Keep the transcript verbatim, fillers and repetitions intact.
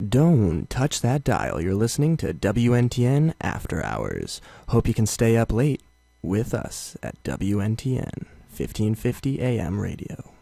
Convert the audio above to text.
Don't touch that dial. You're listening to W N T N After Hours. Hope you can stay up late with us at W N T N, fifteen fifty A M radio.